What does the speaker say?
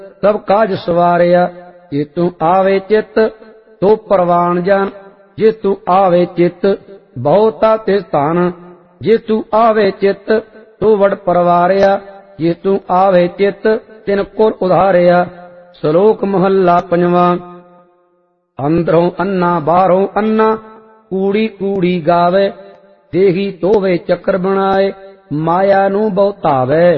ਸਭ ਕਾਜ ਸਵਾਰਿਆ। ਜੇ ਤੂੰ ਆਵੇ ਚਿੱਤ ਤੋ ਪ੍ਰਵਾਨ ਜਾਨ, ਜੇ ਤੂੰ ਆਵੇ ਚਿੱਤ ਬਹੁਤਾ ਤਿਸ ਧਨ। ਜੇ ਤੂੰ ਆਵੇ ਚਿੱਤ ਤੋ ਵਡ ਪਰਵਾਰਿਆ, ਜੇ ਤੂੰ ਆਵੇ ਚਿੱਤ ਤਿਨ ਕੁਲ ਉਧਾਰਿਆ। ਸ਼ਲੋਕ ਮਹੱਲਾ ਪੰਜਵਾਂ। ਅੰਦਰੋਂ ਅੰਨਾ ਬਾਹਰੋਂ ਅੰਨਾ, ਕੂੜੀ ਕੂੜੀ ਗਾਵੇ। ਦੇਹੀ ਤੋਵੇ ਚੱਕਰ ਬਣਾਏ, ਮਾਇਆ ਨੂੰ ਬਹੁਤਾਵੇ।